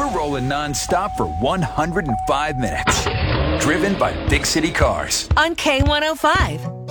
We're rolling nonstop for 105 minutes. Driven by Big City Cars. On K105.